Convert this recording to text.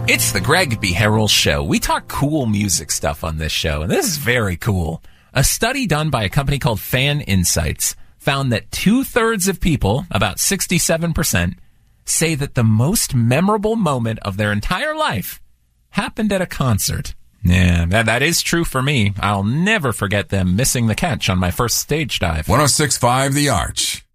It's the Greg B. Harrell Show. We talk cool music stuff on this show, and this is very cool. A study done by a company called Fan Insights found that 2/3 of people, about 67%, say that the most memorable moment of their entire life happened at a concert. Yeah, that is true for me. I'll never forget them missing the catch on my first stage dive. 106.5 The Arch.